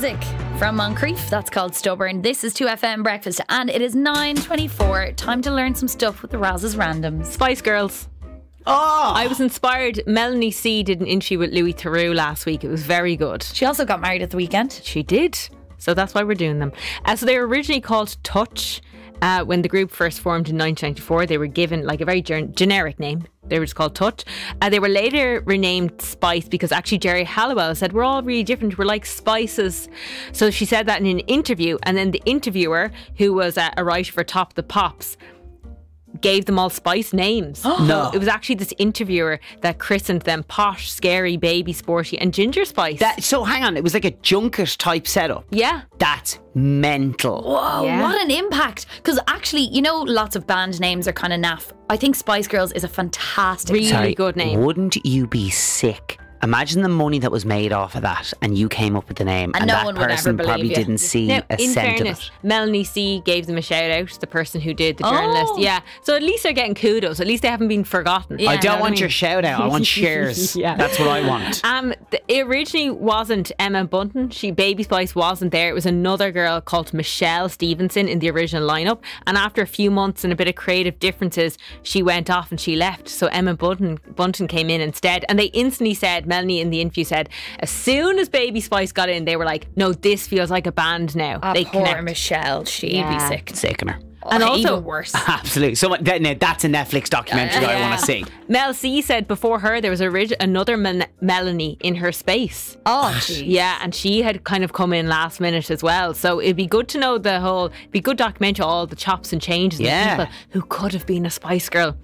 music from Moncrief. That's called Stubborn. This is 2FM Breakfast and it is 9:24. Time to learn some stuff with the Raz's Randoms. Spice Girls. Oh! I was inspired. Melanie C did an interview with Louis Theroux last week. It was very good. She also got married at the weekend. She did. So that's why we're doing them. So they were originally called Touch. When the group first formed in 1994, they were given like a very generic name. They were just called Touch. They were later renamed Spice because actually Jerry Halliwell said, we're all really different. We're like spices. So she said that in an interview. And then the interviewer, who was a writer for Top the Pops, gave them all Spice names. No. It was actually this interviewer that christened them Posh, Scary, Baby, Sporty and Ginger Spice. So hang on, it was like a junket type setup. Yeah. That's mental. Whoa, Yeah. what an impact. Because actually, you know, lots of band names are kind of naff. I think Spice Girls is a fantastic Really good name. Wouldn't you be sick? Imagine the money that was made off of that and you came up with the name And and no that one would ever person believe probably you. didn't see Now, a in cent of fairness, it. Melanie C gave them a shout out, the person who did the journalist. Oh. Yeah. So at least they're getting kudos. At least they haven't been forgotten. Yeah. I know don't what want I your mean? shout out, I want shares. Yeah. That's what I want. It originally wasn't Emma Bunton. Baby Spice wasn't there. It was another girl called Michelle Stevenson in the original lineup. And after a few months and a bit of creative differences, she went off and she left. So Emma Bunton came in instead. And they instantly said, Melanie in the interview said, as soon as Baby Spice got in, they were like, no, this feels like a band now. Ah, they poor connect. Michelle. She'd be Yeah. sick. Sickener. And Oh, also- even worse. Absolutely. So that's a Netflix documentary that I want to see. Mel C said before her there was another Melanie in her space. Oh, jeez. Yeah, and she had kind of come in last minute as well. So it'd be good to know it'd be good documentary all the chops and changes Yeah. of people who could have been a Spice Girl.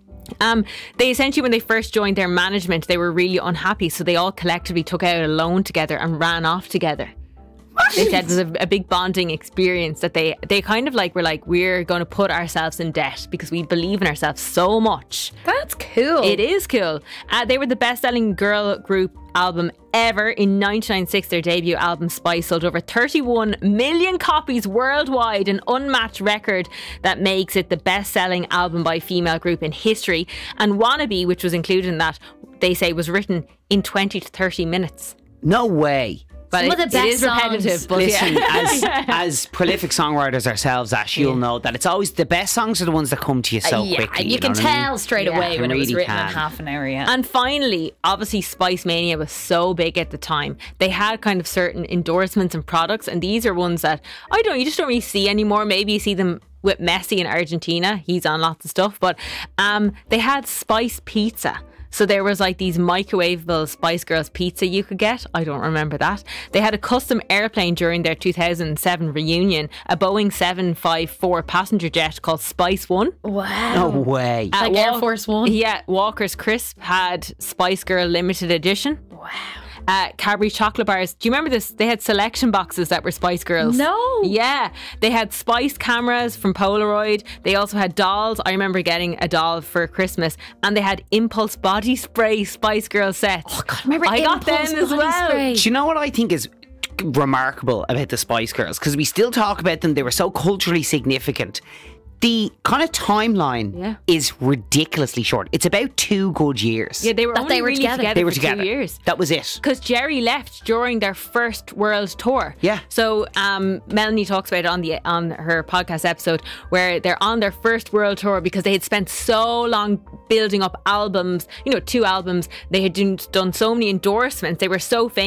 They essentially, when they first joined their management, they were really unhappy. So they all collectively took out a loan together and ran off together. They said it was a big bonding experience that they kind of like were like, we're going to put ourselves in debt because we believe in ourselves so much. That's cool. It is cool. They were the best-selling girl group album ever. In 1996, their debut album Spice sold over 31 million copies worldwide, an unmatched record that makes it the best-selling album by a female group in history. And Wannabe, which was included in that, they say was written in 20 to 30 minutes. No way. But Some of the it best is repetitive. songs. But Listen, yeah. as prolific songwriters ourselves, Ash, you'll know that it's always the best songs are the ones that come to you so yeah, quickly. you can know what I mean? tell straight Yeah, away you when it was really written in can. half an hour. Yeah. And finally, obviously Spice Mania was so big at the time. They had kind of certain endorsements and products, and these are ones that you just don't really see anymore. Maybe you see them with Messi in Argentina. He's on lots of stuff. But they had Spice Pizza. So there was like these microwavable Spice Girls pizza you could get. I don't remember that. They had a custom airplane during their 2007 reunion, a Boeing 754 passenger jet called Spice One. Wow. No way. Like Air Force One? Yeah, Walker's Crisp had Spice Girl limited edition. Wow. Cadbury chocolate bars. Do you remember this? They had selection boxes that were Spice Girls. No. Yeah. They had Spice cameras from Polaroid. They also had dolls. I remember getting a doll for Christmas. And they had Impulse body spray Spice Girl sets. Oh, God, remember I got Impulse them as body well. spray? Do you know what I think is remarkable about the Spice Girls? Because we still talk about them. They were so culturally significant. The kind of timeline is ridiculously short. It's about 2 good years. Yeah, they were That only they were really together. They were for together. 2 years. That was it. Because Jerry left during their first world tour. Yeah. So Melanie talks about it on her podcast episode where they're on their first world tour because they had spent so long building up albums, 2 albums. They had done so many endorsements. They were so famous.